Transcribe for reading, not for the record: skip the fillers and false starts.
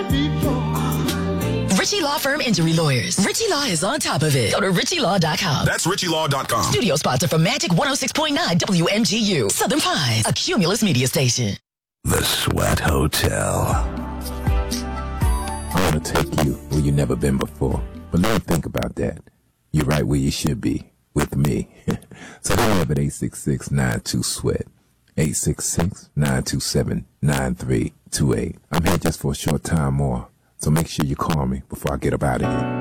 Ritchie Law Firm Injury Lawyers. Ritchie Law is on top of it. Go to ritchielaw.com. That's ritchielaw.com. Studio sponsor for Magic 106.9 WMGU. Southern Pines, a Cumulus media station. The Sweat Hotel. I want to take you where you've never been before. But don't think about that. You're right where you should be, with me. So don't have it 866-92-SWEAT. 866-927-9328. I'm here just for a short time more. So make sure you call me before I get up out of here.